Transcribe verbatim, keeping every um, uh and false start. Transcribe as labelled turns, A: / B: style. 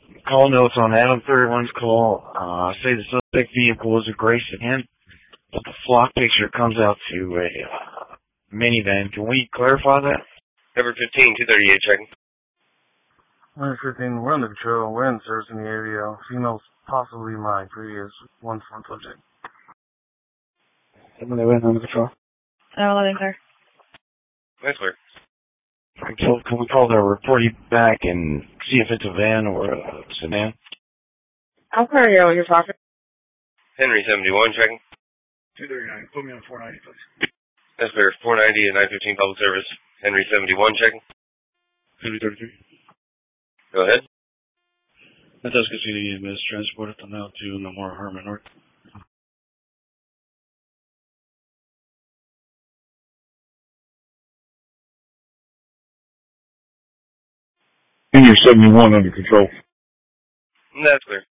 A: Call notes on Adam thirty-one's call. Uh, say the suspect vehicle was a gray sedan, but the flock picture comes out to a uh, minivan. Can we clarify that?
B: Number fifteen, two thirty-eight, checking.
C: Number fifteen, we're under control. We're in service in the area. Female's possibly my previous one front subject.
A: Seven eleven under control.
D: Oh, eleven, sir.
B: That's clear.
A: So can we call the report you back and see if it's a van or a sedan?
D: I'll clear you when you're talking.
B: Henry seventy-one, checking.
C: two thirty-nine, put me on four ninety, please.
B: That's clear. four ninety and nine fifteen public service. Henry seventy-one, checking.
E: Henry thirty-three.
B: Go ahead.
E: Itasca City E M S transported to now to Namora Herman North.
F: Senior seventy-one under control.
B: That's clear.